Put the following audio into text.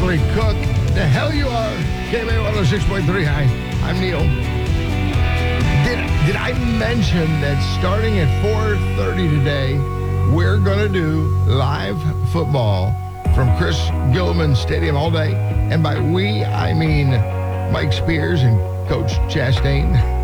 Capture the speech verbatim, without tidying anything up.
Ashley Cook. The hell you are. K M A one oh six point three. Hi, I'm Neil. Did, did I mention that starting at four thirty today, we're going to do live football from Chris Gilman Stadium all day? And by we, I mean Mike Spears and Coach Chastain.